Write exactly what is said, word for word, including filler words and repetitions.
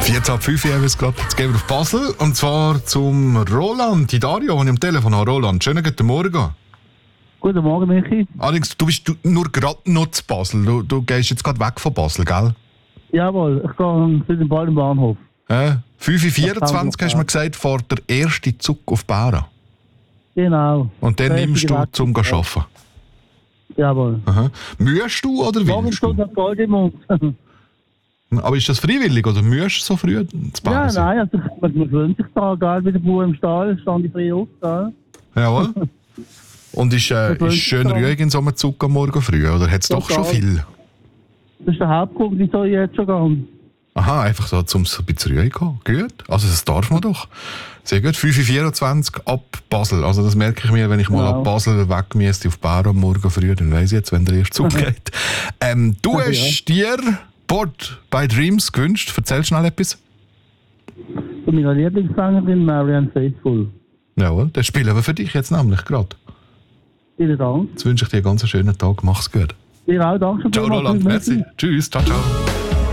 vierzehn Uhr fünf haben wir es gerade. Jetzt gehen wir auf Basel. Und zwar zum Roland, die Dario, den ich am Telefon habe. Roland, schönen guten Morgen. Guten Morgen, Michi. Allerdings, du bist du, nur gerade noch zu Basel. Du, du gehst jetzt gerade weg von Basel, gell? Jawohl, ich gehe zu dem bald im Bahnhof. Äh, fünf Uhr vierundzwanzig hast du mir gesagt, fährt der erste Zug auf Bären. Genau. Und dann nimmst du zum ja. Arbeiten. Jawohl. Aha. Mühst du oder willst du? Morgen Gold im Mund. Aber ist das freiwillig oder müsst du so früh zu Bären? Ja, nein, also man gewöhnt sich da, gell, wie der Bauer im Stall, stand ich früh auf, gell? Jawohl. Und ist, äh, ist schön ruhig in so einem Zug am Morgen früh, oder hat es doch schon viel? Das ist der Hauptgrund, wieso ich jetzt schon gehe. Aha, einfach so, um ein bisschen ruhig zu gehen. Gut, also das darf man doch. Sehr gut, fünf Uhr vierundzwanzig ab Basel. Also das merke ich mir, wenn ich mal genau. ab Basel weg müsste auf Bären am Morgen früh, dann weiss ich jetzt, wenn der erste Zug geht. ähm, du hast ja. dir Bored by Dreams gewünscht. Erzähl schnell etwas. Von meiner Lieblingssängerin Marianne Faithfull. Jawohl, das spielen wir für dich jetzt nämlich gerade. Vielen Dank. Jetzt wünsche ich dir einen ganz schönen Tag. Mach's gut. Dir auch, danke. Ciao, Roland. Merci. Tschüss. Ciao, ciao.